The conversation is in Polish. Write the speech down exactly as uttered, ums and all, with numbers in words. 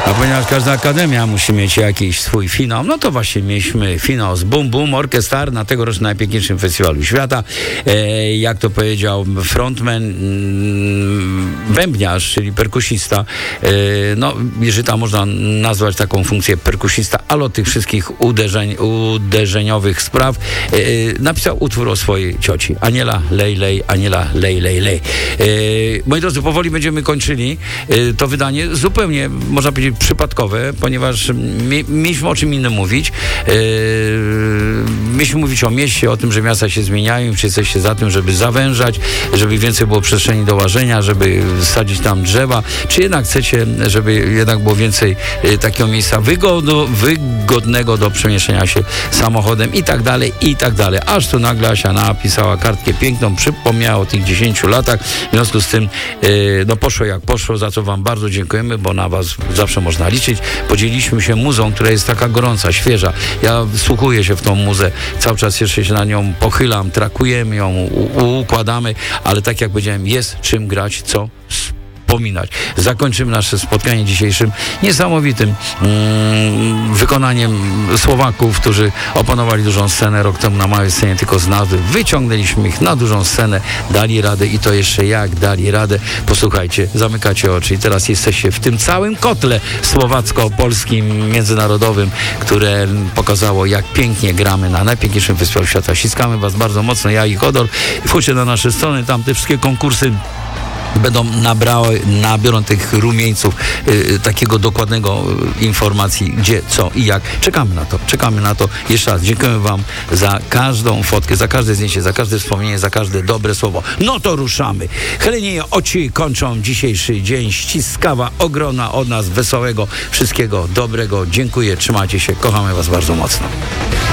A ponieważ każda akademia musi mieć jakiś swój finał, no to właśnie mieliśmy finał z Bum Bum Orchestra na tegorocznym najpiękniejszym festiwalu świata. E, jak to powiedział frontman, mm, bębniarz, czyli perkusista, e, no jeżeli tam można nazwać taką funkcję perkusista, ale od tych wszystkich uderzeń, uderzeniowych spraw, e, napisał utwór o swojej cioci. Aniela lej lej, Aniela lej lej lej. E, moi drodzy, powoli będziemy kończyli e, to wydanie, zupełnie można powiedzieć przypadkowe, ponieważ mi, mieliśmy o czym innym mówić. Yy, mieliśmy mówić o mieście, o tym, że miasta się zmieniają, czy jesteście za tym, żeby zawężać, żeby więcej było przestrzeni do łażenia, żeby sadzić tam drzewa, czy jednak chcecie, żeby jednak było więcej yy, takiego miejsca wygodu, wygodnego do przemieszczania się samochodem i tak dalej, i tak dalej. Aż tu nagle Asia napisała kartkę piękną, przypomniała o tych dziesięciu latach, w związku z tym yy, no poszło jak poszło, za co wam bardzo dziękujemy, bo na was zawsze można liczyć. Podzieliliśmy się muzą, która jest taka gorąca, świeża. Ja wsłuchuję się w tą muzę, cały czas jeszcze się na nią pochylam, trakujemy ją, u- układamy, ale tak jak powiedziałem, jest czym grać, co wspominać. Zakończymy nasze spotkanie dzisiejszym niesamowitym mm, wykonaniem Słowaków, którzy opanowali dużą scenę rok temu na małej scenie, tylko z nazwy. Wyciągnęliśmy ich na dużą scenę, dali radę i to jeszcze jak dali radę. Posłuchajcie, zamykacie oczy i teraz jesteście w tym całym kotle słowacko-polskim, międzynarodowym, które pokazało, jak pięknie gramy na najpiękniejszym festiwalu świata. Ściskamy was bardzo mocno, ja i Hodor. Wchodźcie na nasze strony, tam te wszystkie konkursy będą nabrały, nabiorą tych rumieńców y, takiego dokładnego y, informacji, gdzie, co i jak. Czekamy na to, czekamy na to. Jeszcze raz dziękujemy wam za każdą fotkę, za każde zdjęcie, za każde wspomnienie, za każde dobre słowo. No to ruszamy. Helenieje oci kończą dzisiejszy dzień. Ściskawa ogromna od nas, wesołego, wszystkiego dobrego. Dziękuję, trzymajcie się, kochamy was bardzo mocno.